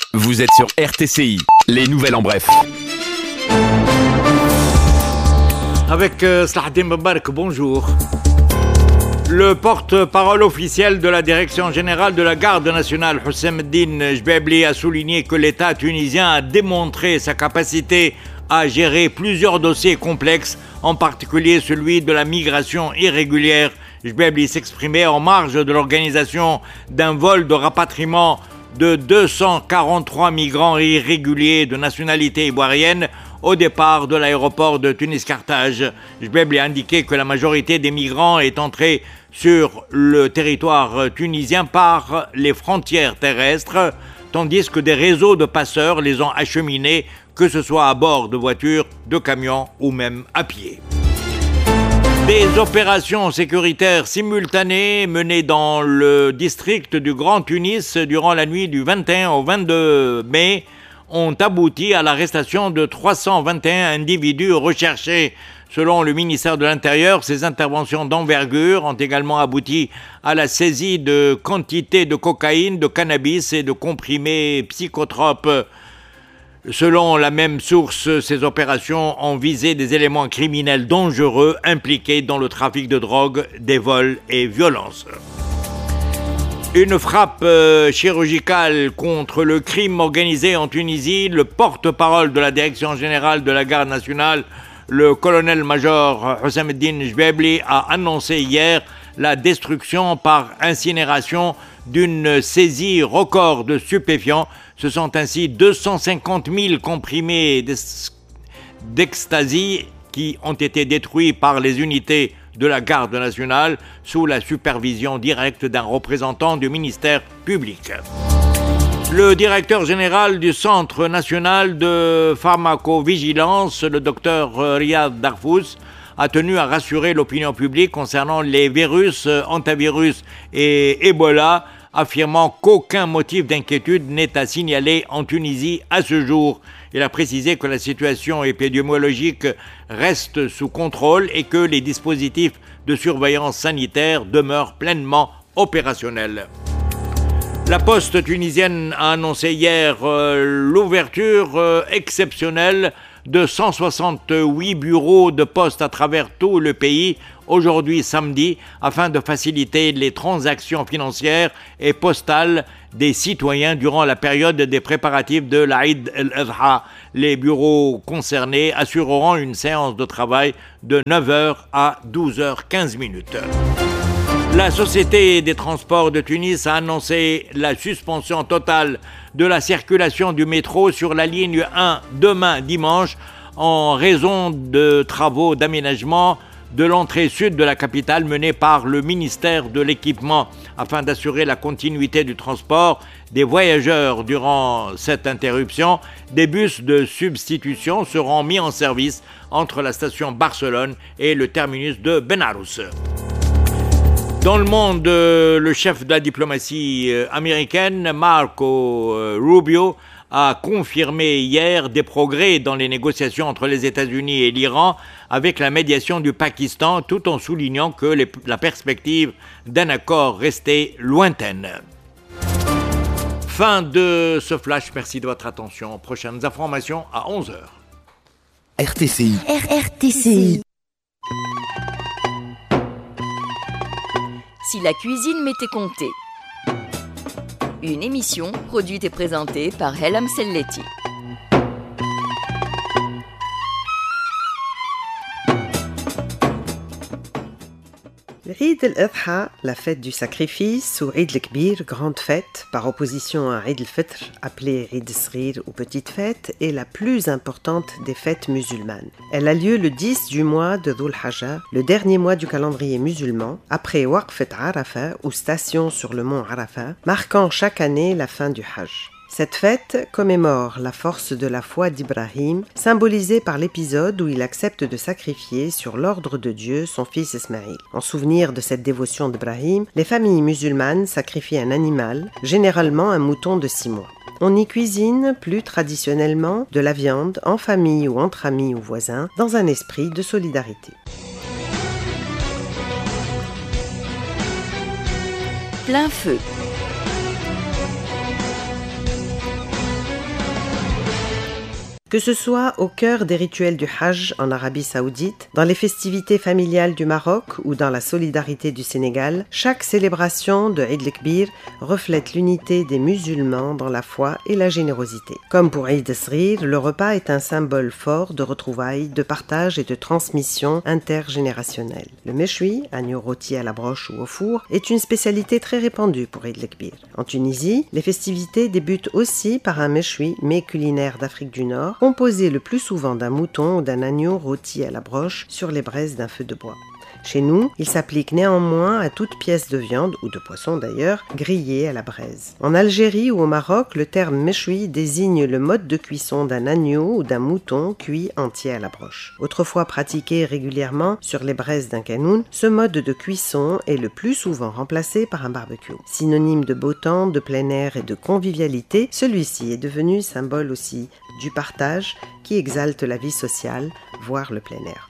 Vous êtes sur RTCI, les nouvelles en bref. Avec Slahaddin Mbarak, bonjour. Le porte-parole officiel de la Direction générale de la Garde nationale, Hossein Jbebli, a souligné que l'État tunisien a démontré sa capacité à gérer plusieurs dossiers complexes, en particulier celui de la migration irrégulière. Jbebli s'exprimait en marge de l'organisation d'un vol de rapatriement de 243 migrants irréguliers de nationalité ivoirienne au départ de l'aéroport de Tunis-Carthage. Jbebli a indiqué que la majorité des migrants est entrée sur le territoire tunisien par les frontières terrestres, tandis que des réseaux de passeurs les ont acheminés, que ce soit à bord de voitures, de camions ou même à pied. Des opérations sécuritaires simultanées menées dans le district du Grand Tunis durant la nuit du 21 au 22 mai ont abouti à l'arrestation de 321 individus recherchés. Selon le ministère de l'Intérieur, ces interventions d'envergure ont également abouti à la saisie de quantités de cocaïne, de cannabis et de comprimés psychotropes. Selon la même source, ces opérations ont visé des éléments criminels dangereux impliqués dans le trafic de drogue, des vols et violences. Une frappe chirurgicale contre le crime organisé en Tunisie. Le porte-parole de la Direction générale de la Garde nationale, le colonel-major Hossein Jbebli, a annoncé hier la destruction par incinération d'une saisie record de stupéfiants. Ce sont ainsi 250 000 comprimés d'ecstasy qui ont été détruits par les unités de la Garde nationale sous la supervision directe d'un représentant du ministère public. Le directeur général du Centre national de pharmacovigilance, le docteur Riyad Darfous, a tenu à rassurer l'opinion publique concernant les virus, hantavirus et Ebola, affirmant qu'aucun motif d'inquiétude n'est à signaler en Tunisie à ce jour. Il a précisé que la situation épidémiologique reste sous contrôle et que les dispositifs de surveillance sanitaire demeurent pleinement opérationnels. La Poste tunisienne a annoncé hier l'ouverture exceptionnelle de 168 bureaux de poste à travers tout le pays aujourd'hui samedi afin de faciliter les transactions financières et postales des citoyens durant la période des préparatifs de l'Aïd el-Adha. Les bureaux concernés assureront une séance de travail de 9h à 12h15. La Société des transports de Tunis a annoncé la suspension totale de la circulation du métro sur la ligne 1 demain dimanche en raison de travaux d'aménagement de l'entrée sud de la capitale menée par le ministère de l'Équipement afin d'assurer la continuité du transport des voyageurs durant cette interruption. Des bus de substitution seront mis en service entre la station Barcelone et le terminus de Benarous. Dans le monde, le chef de la diplomatie américaine, Marco Rubio, a confirmé hier des progrès dans les négociations entre les États-Unis et l'Iran avec la médiation du Pakistan, tout en soulignant que la perspective d'un accord restait lointaine. Fin de ce flash, merci de votre attention. Prochaines informations à 11h. RTCI. RTCI. Si la cuisine m'était comptée. Une émission produite et présentée par Hellam Selleti. Eid al-Adha, la fête du sacrifice, ou Eid al-Kbir, grande fête, par opposition à Eid al-Fitr, appelée Eid al-Sghir ou petite fête, est la plus importante des fêtes musulmanes. Elle a lieu le 10 du mois de Dhul Hajjah, le dernier mois du calendrier musulman, après Waqfat Arafat, ou station sur le mont Arafat, marquant chaque année la fin du Hajj. Cette fête commémore la force de la foi d'Ibrahim, symbolisée par l'épisode où il accepte de sacrifier sur l'ordre de Dieu son fils Ismaïl. En souvenir de cette dévotion d'Ibrahim, les familles musulmanes sacrifient un animal, généralement un mouton de 6 mois. On y cuisine, plus traditionnellement, de la viande, en famille ou entre amis ou voisins, dans un esprit de solidarité. Plein feu. Que ce soit au cœur des rituels du Hajj en Arabie Saoudite, dans les festivités familiales du Maroc ou dans la solidarité du Sénégal, chaque célébration de Eid el-Kbir reflète l'unité des musulmans dans la foi et la générosité. Comme pour Eid el-Sghir, le repas est un symbole fort de retrouvailles, de partage et de transmission intergénérationnelle. Le méchoui, agneau rôti à la broche ou au four, est une spécialité très répandue pour Eid el-Kbir. En Tunisie, les festivités débutent aussi par un méchoui, mets culinaire d'Afrique du Nord, composé le plus souvent d'un mouton ou d'un agneau rôti à la broche sur les braises d'un feu de bois. Chez nous, il s'applique néanmoins à toute pièce de viande, ou de poisson d'ailleurs, grillée à la braise. En Algérie ou au Maroc, le terme méchoui désigne le mode de cuisson d'un agneau ou d'un mouton cuit entier à la broche. Autrefois pratiqué régulièrement sur les braises d'un canoun, ce mode de cuisson est le plus souvent remplacé par un barbecue. Synonyme de beau temps, de plein air et de convivialité, celui-ci est devenu symbole aussi du partage qui exalte la vie sociale, voire le plein air.